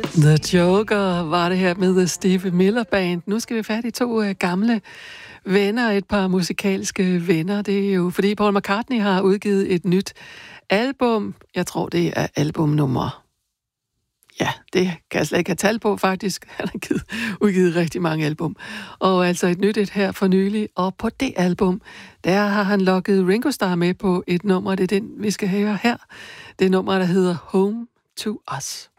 The Joker var det her med The Steve Miller Band. Nu skal vi fat i to gamle venner, et par musikalske venner. Det er jo fordi Paul McCartney har udgivet et nyt album. Jeg tror, det er albumnummer. Ja, det kan jeg slet ikke have tal på, faktisk. Han har udgivet rigtig mange album. Og altså et nyt et her for nylig. Og på det album, der har han lukket Ringo Starr med på et nummer. Det er den, vi skal høre her. Det er nummer, der hedder Home to Us.